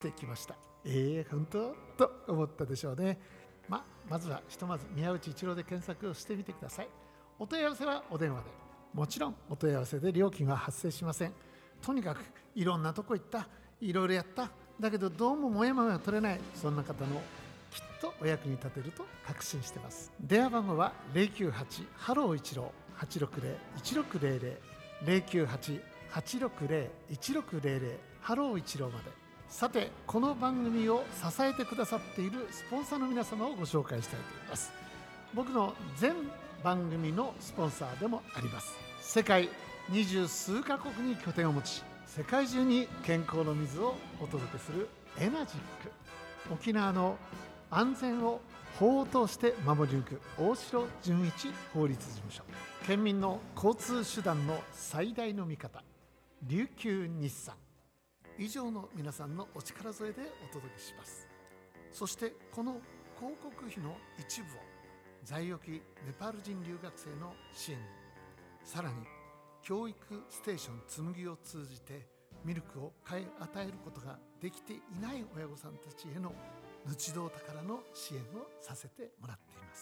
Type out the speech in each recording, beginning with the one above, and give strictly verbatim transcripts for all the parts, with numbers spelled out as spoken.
てきました。えー、本当と思ったでしょうね。ままずはひとまず宮内一郎で検索をしてみてください。お問い合わせはお電話で。もちろんお問い合わせで料金は発生しません。とにかくいろんなとこ行った、いろいろやった、だけどどうももやもや取れない、そんな方のきっとお役に立てると確信しています。電話番号は ゼロきゅうはち ハロー一郎 はちろくゼロ いちろくゼロゼロ ゼロきゅうはち はちろくゼロ いちろくゼロゼロハロー一郎まで。さて、この番組を支えてくださっているスポンサーの皆様をご紹介したいと思います。僕の全番組のスポンサーでもあります。世界二十数カ国に拠点を持ち、世界中に健康の水をお届けするエナジック。沖縄の安全を法を通して守り抜く大城純一法律事務所。県民の交通手段の最大の味方、琉球日産。以上の皆さんのお力添えでお届けします。そしてこの広告費の一部を在沖ネパール人留学生の支援に、さらに教育ステーションつむぎを通じてミルクを買い与えることができていない親御さんたちへの日道宝の支援をさせてもらっています。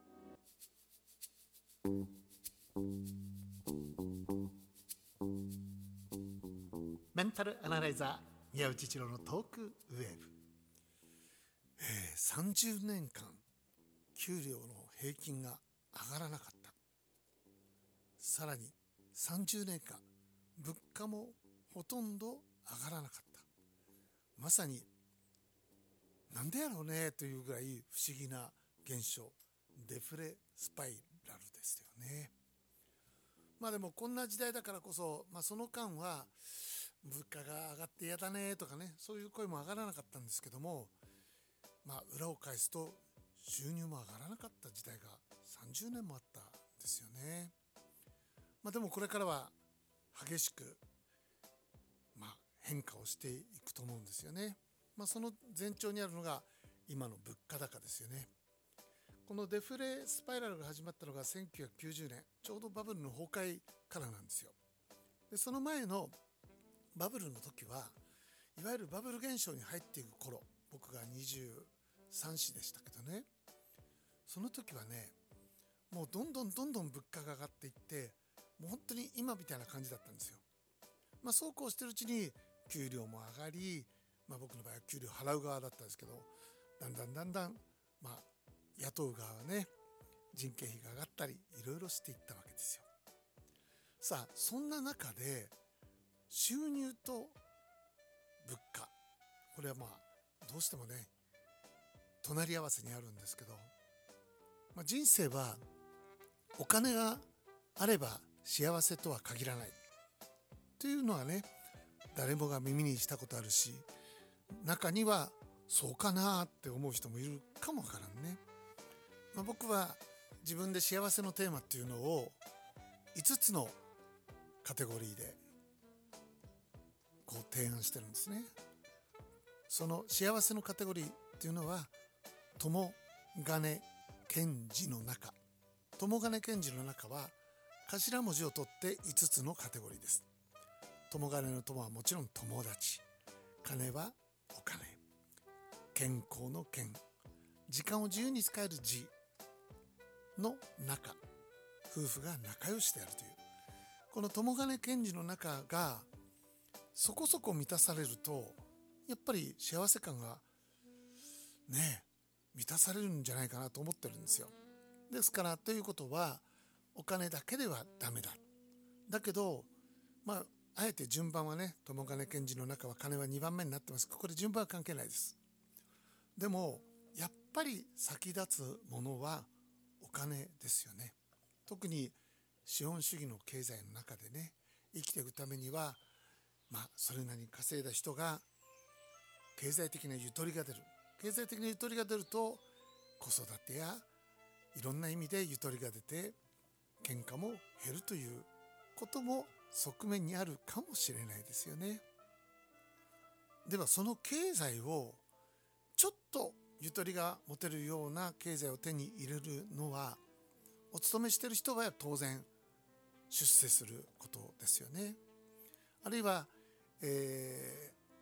メンタルアナライザー宮内一郎のトークウェーブ、えー、さんじゅうねんかん給料の平均が上がらなかった。さらにさんじゅうねんかん物価もほとんど上がらなかった。まさになんでやろうねというぐらい不思議な現象、デフレスパイラルですよね。まあでもこんな時代だからこそ、まあ、その間は物価が上がって嫌だねとかね、そういう声も上がらなかったんですけども、まあ裏を返すと収入も上がらなかった時代がさんじゅうねんもあったんですよね。まあでもこれからは激しく、まあ、変化をしていくと思うんですよね。まあその前兆にあるのが今の物価高ですよね。このデフレスパイラルが始まったのがせんきゅうひゃくきゅうじゅうねん、ちょうどバブルの崩壊からなんですよ。でその前のバブルの時はいわゆるバブル現象に入っていく頃、僕がにじゅうさんさいでしたけどね、その時はね、もうどんどんどんどん物価が上がっていって、もう本当に今みたいな感じだったんですよ。まあそうこうしてるうちに給料も上がり、まあ僕の場合は給料払う側だったんですけど、だんだんだんだんまあ雇う側はね、人件費が上がったりいろいろしていったわけですよ。さあそんな中で収入と物価、これはまあどうしてもね隣り合わせにあるんですけど、まあ、人生はお金があれば幸せとは限らないというのはね、誰もが耳にしたことあるし、中にはそうかなって思う人もいるかもわからんね。まあ、僕は自分で幸せのテーマっていうのをいつつのカテゴリーでこう提案してるんですね。その幸せのカテゴリーっていうのは友金賢治の中、友金賢治の中は頭文字を取っていつつのカテゴリーです。友金の友はもちろん友達、金はお金、健康の健、時間を自由に使える字の中、夫婦が仲良しであるという、この友金賢治の中がそこそこ満たされると、やっぱり幸せ感がね満たされるんじゃないかなと思ってるんですよ。ですからということはお金だけではダメだ。だけどまああえて順番はね、友金賢治の中は金はにばんめになってます。これ順番は関係ないです。でもやっぱり先立つものはお金ですよね。特に資本主義の経済の中でね、生きていくためにはまあそれなりに稼いだ人が経済的なゆとりが出る。経済的なゆとりが出ると子育てやいろんな意味でゆとりが出て喧嘩も減るということも側面にあるかもしれないですよね。ではその経済をちょっとゆとりが持てるような経済を手に入れるのは、お勤めしている人は当然出世することですよね。あるいは、え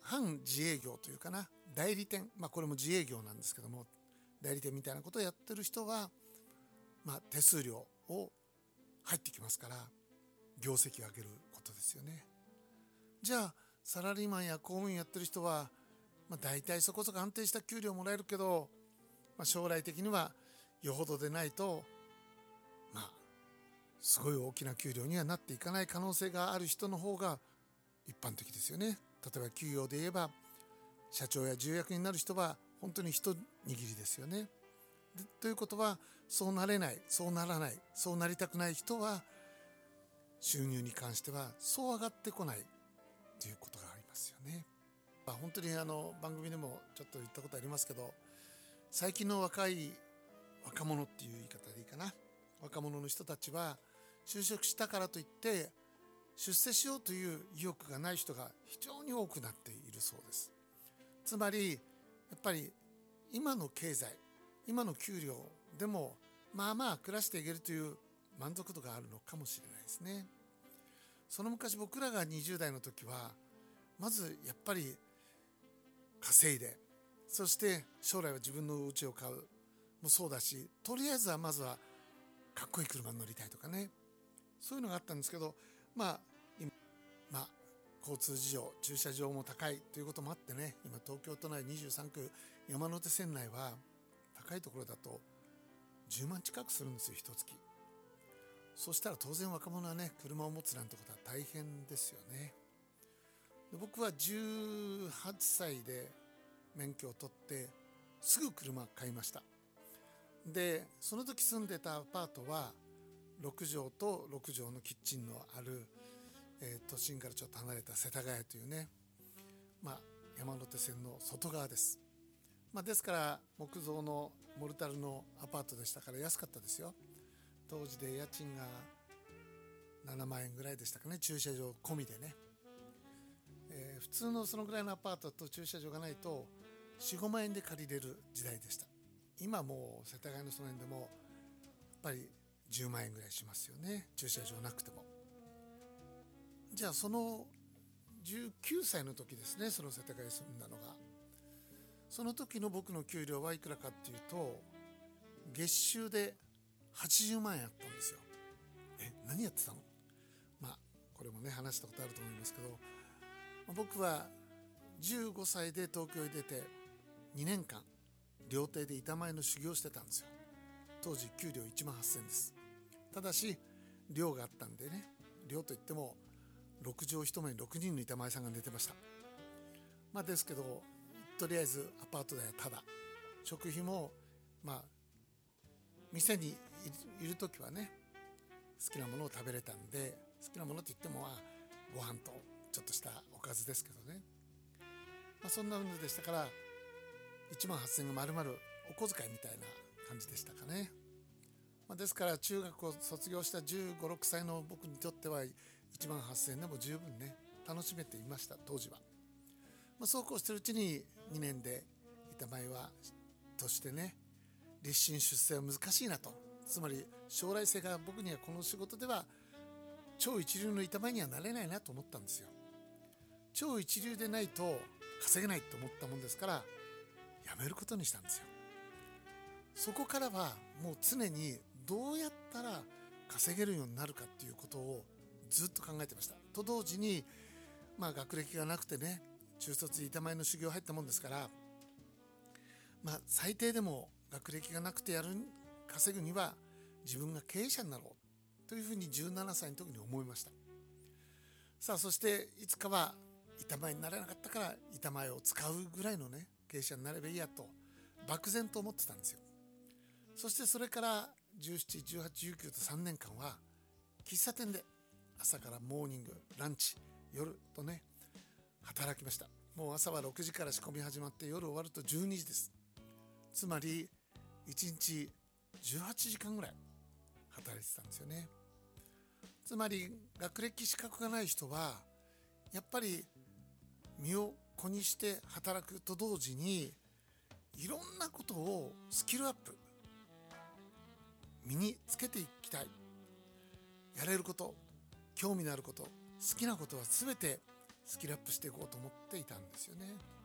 半自営業というかな、代理店、まあこれも自営業なんですけども、代理店みたいなことをやってる人は、まあ手数料を入ってきますから、業績を上げることですよね。じゃあサラリーマンや公務員やってる人は、まあ、大体そこそこ安定した給料もらえるけど、まあ、将来的にはよほどでないと、まあすごい大きな給料にはなっていかない可能性がある人の方が一般的ですよね。例えば企業で言えば社長や重役になる人は本当に一握りですよね。でということは、そうなれない、そうならない、そうなりたくない人は収入に関してはそう上がってこないということがありますよね。まあ、本当にあの番組でもちょっと言ったことありますけど、最近の若い若者っていう言い方でいいかな、若者の人たちは就職したからといって出世しようという意欲がない人が非常に多くなっているそうです。つまりやっぱり今の経済、今の給料でもまあまあ暮らしていけるという満足度があるのかもしれないですね。その昔僕らがにじゅう代の時は、まずやっぱり稼いで、そして将来は自分の家を買うもそうだし、とりあえずはまずはかっこいい車に乗りたいとかね、そういうのがあったんですけど、まあ今、まあ交通事情、駐車場も高いということもあってね、今東京都内にじゅうさん区山手線内は高いところだとじゅうまん近くするんですよ、一月。そしたら当然若者はね、車を持つなんてことは大変ですよね。で僕はじゅうはっさいで免許を取ってすぐ車買いました。でその時住んでたアパートはろく畳とろく畳のキッチンのある、えー、都心からちょっと離れた世田谷というね、まあ、山手線の外側です。まあ、ですから木造のモルタルのアパートでしたから安かったですよ。当時で家賃がななまん円ぐらいでしたかね、駐車場込みでね、えー、普通のそのぐらいのアパートと駐車場がないとよん、ごまん円で借りれる時代でした。今もう世田谷のその辺でもやっぱりじゅうまん円ぐらいしますよね、駐車場なくても。じゃあそのじゅうきゅうさいの時ですね、その世田谷に住んだのが。その時の僕の給料はいくらかっていうと、月収ではちじゅうまん円あったんですよ。え、何やってたの？まあこれもね話したことあると思いますけど、僕はじゅうごさいで東京に出てにねんかん料亭で板前の修行してたんですよ。当時給料いちまんはっせんえんです。ただし寮があったんでね、寮といってもろく畳一間にろくにんの板前さんが寝てました。まあですけどとりあえずアパート代はただ、食費もまあ店にいる時はね好きなものを食べれたんで、好きなものって言ってもまあご飯とちょっとしたおかずですけどね、まあ、そんなのでしたからいちまんはっせんえんが丸々お小遣いみたいな感じでしたかね。まあ、ですから中学を卒業したじゅうご、ろくさいの僕にとってはいちまんはっせんえんでも十分ね楽しめていました、当時は。まあ、そうこうしてるうちににねんで板前はとしてね、立身出世は難しいなと、つまり将来性が僕にはこの仕事では超一流の板前にはなれないなと思ったんですよ。超一流でないと稼げないと思ったもんですから辞めることにしたんですよ。そこからはもう常にどうやったら稼げるようになるかっていうことをずっと考えてました。と同時にまあ学歴がなくてね、中卒で板前の修行入ったもんですから、まあ最低でも学歴がなくてやる稼ぐには自分が経営者になろうというふうにじゅうななさいの時に思いました。さあそしていつかは板前になれなかったから板前を使うぐらいのね経営者になればいいやと漠然と思ってたんですよ。そしてそれからじゅうなな、じゅうはち、じゅうきゅうとさんねんかんは喫茶店で朝からモーニング、ランチ、夜とね働きました。もう朝はろくじから仕込み始まって夜終わるとじゅうにじです。つまりいちにちじゅうはちじかんぐらい働いてたんですよね。つまり学歴資格がない人はやっぱり身を粉にして働くと同時にいろんなことをスキルアップ身につけていきたい。やれること、興味のあること、好きなことは全てスキルアップしていこうと思っていたんですよね。